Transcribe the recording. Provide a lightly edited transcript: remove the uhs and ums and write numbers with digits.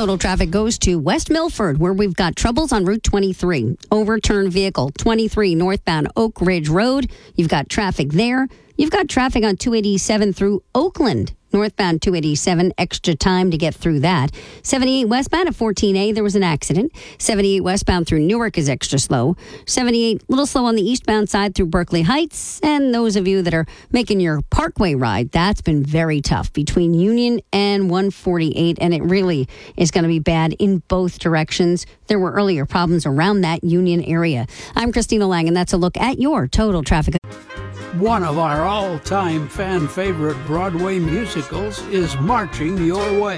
total traffic goes to West Milford, where we've got troubles on Route 23. Overturned vehicle, 23 northbound Oak Ridge Road. You've got traffic there. You've got traffic on 287 through Oakland. Northbound 287, extra time to get through that. 78 westbound at 14A, there was an accident. 78 westbound through Newark is extra slow. 78, a little slow on the eastbound side through Berkeley Heights. And those of you that are making your Parkway ride, that's been very tough between Union and 148. And it really is going to be bad in both directions. There were earlier problems around that Union area. I'm Christina Lang, and that's a look at your total traffic. One of our all-time fan favorite Broadway musicals is Marching Your Way.